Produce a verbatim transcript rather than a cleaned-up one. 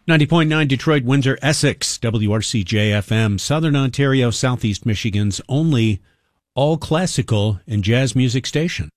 ninety point nine Detroit, Windsor, Essex, W R C J F M, Southern Ontario, Southeast Michigan's only all classical and jazz music station.